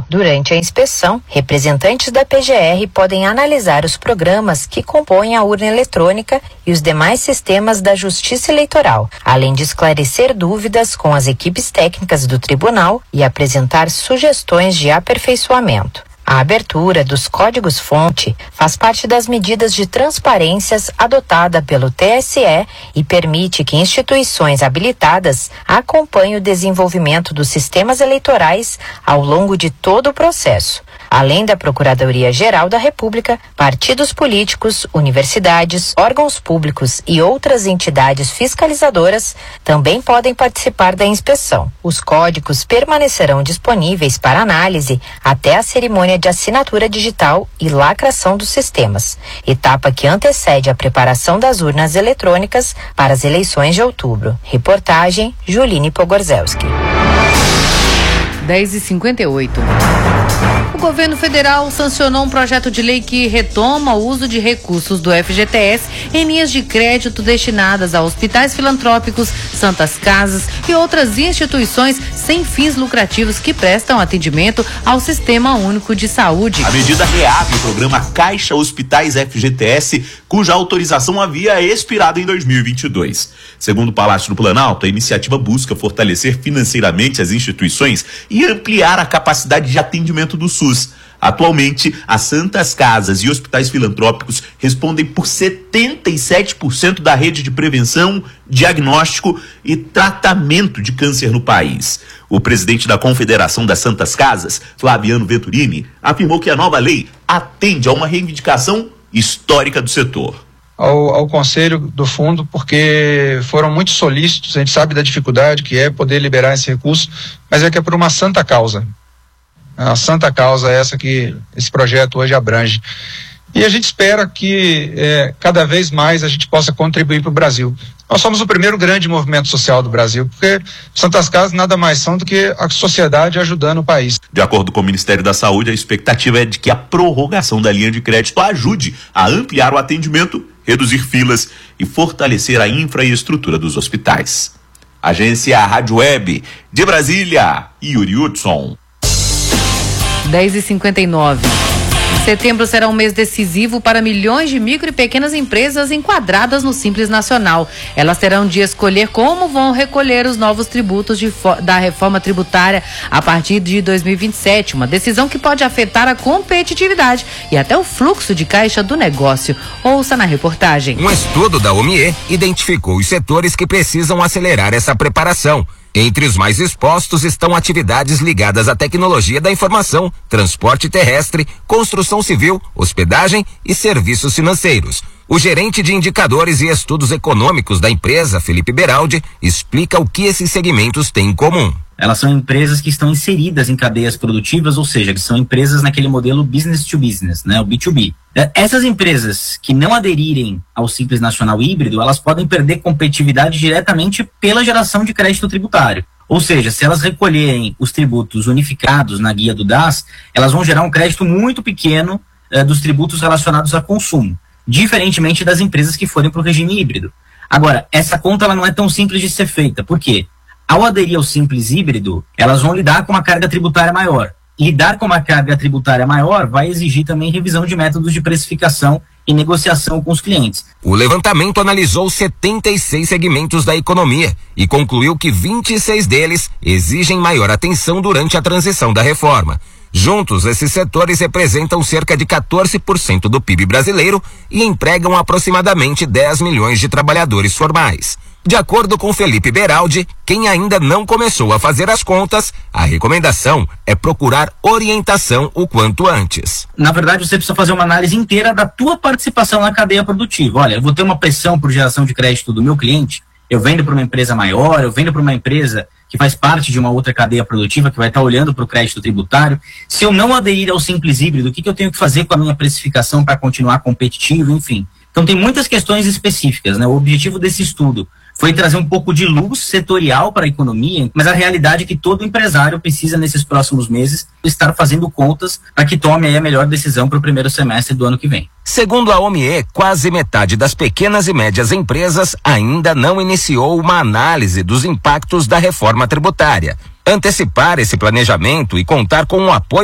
Durante a inspeção, representantes da PGR podem analisar os programas que compõem a urna eletrônica e os demais sistemas da Justiça Eleitoral, além de esclarecer dúvidas com as equipes técnicas do tribunal e apresentar sugestões de aperfeiçoamento. A abertura dos códigos-fonte faz parte das medidas de transparências adotada pelo TSE e permite que instituições habilitadas acompanhem o desenvolvimento dos sistemas eleitorais ao longo de todo o processo. Além da Procuradoria-Geral da República, partidos políticos, universidades, órgãos públicos e outras entidades fiscalizadoras também podem participar da inspeção. Os códigos permanecerão disponíveis para análise até a cerimônia de assinatura digital e lacração dos sistemas, etapa que antecede a preparação das urnas eletrônicas para as eleições de outubro. Reportagem Juline Pogorzelski. 10h58. O governo federal sancionou um projeto de lei que retoma o uso de recursos do FGTS em linhas de crédito destinadas a hospitais filantrópicos, santas casas e outras instituições sem fins lucrativos que prestam atendimento ao Sistema Único de Saúde. A medida reabre o programa Caixa Hospitais FGTS, cuja autorização havia expirado em 2022. Segundo o Palácio do Planalto, a iniciativa busca fortalecer financeiramente as instituições e ampliar a capacidade de atendimento do SUS. Atualmente, as santas casas e hospitais filantrópicos respondem por 77% da rede de prevenção, diagnóstico e tratamento de câncer no país. O presidente da Confederação das Santas Casas, Flaviano Venturini, afirmou que a nova lei atende a uma reivindicação histórica do setor. Ao conselho do fundo, porque foram muito solícitos, a gente sabe da dificuldade que é poder liberar esse recurso, mas é que é por uma santa causa. A santa causa é essa que esse projeto hoje abrange. E a gente espera que cada vez mais a gente possa contribuir para o Brasil. Nós somos o primeiro grande movimento social do Brasil, porque Santas Casas nada mais são do que a sociedade ajudando o país. De acordo com o Ministério da Saúde, a expectativa é de que a prorrogação da linha de crédito ajude a ampliar o atendimento, reduzir filas e fortalecer a infraestrutura dos hospitais. Agência Rádio Web de Brasília, Yuri Hudson. 10h59. Setembro será um mês decisivo para milhões de micro e pequenas empresas enquadradas no Simples Nacional. Elas terão de escolher como vão recolher os novos tributos da reforma tributária a partir de 2027, uma decisão que pode afetar a competitividade e até o fluxo de caixa do negócio. Ouça na reportagem. Um estudo da OMIE identificou os setores que precisam acelerar essa preparação. Entre os mais expostos estão atividades ligadas à tecnologia da informação, transporte terrestre, construção civil, hospedagem e serviços financeiros. O gerente de indicadores e estudos econômicos da empresa, Felipe Beraldi, explica o que esses segmentos têm em comum. Elas são empresas que estão inseridas em cadeias produtivas, ou seja, que são empresas naquele modelo business to business, né, o B2B. Essas empresas que não aderirem ao Simples Nacional híbrido, elas podem perder competitividade diretamente pela geração de crédito tributário. Ou seja, se elas recolherem os tributos unificados na guia do DAS, elas vão gerar um crédito muito pequeno dos tributos relacionados a consumo, diferentemente das empresas que forem para o regime híbrido. Agora, essa conta ela não é tão simples de ser feita. Por quê? Ao aderir ao Simples híbrido, elas vão lidar com uma carga tributária maior. Lidar com uma carga tributária maior vai exigir também revisão de métodos de precificação e negociação com os clientes. O levantamento analisou 76 segmentos da economia e concluiu que 26 deles exigem maior atenção durante a transição da reforma. Juntos, esses setores representam cerca de 14% do PIB brasileiro e empregam aproximadamente 10 milhões de trabalhadores formais. De acordo com Felipe Beraldi, quem ainda não começou a fazer as contas, a recomendação é procurar orientação o quanto antes. Na verdade, você precisa fazer uma análise inteira da tua participação na cadeia produtiva. Olha, eu vou ter uma pressão por geração de crédito do meu cliente, eu vendo para uma empresa maior, eu vendo para uma empresa que faz parte de uma outra cadeia produtiva, que vai estar olhando para o crédito tributário. Se eu não aderir ao Simples híbrido, o que eu tenho que fazer com a minha precificação para continuar competitivo, enfim. Então tem muitas questões específicas, né? O objetivo desse estudo foi trazer um pouco de luz setorial para a economia, mas a realidade é que todo empresário precisa, nesses próximos meses, estar fazendo contas para que tome aí a melhor decisão para o primeiro semestre do ano que vem. Segundo a OMIE, quase metade das pequenas e médias empresas ainda não iniciou uma análise dos impactos da reforma tributária. Antecipar esse planejamento e contar com o apoio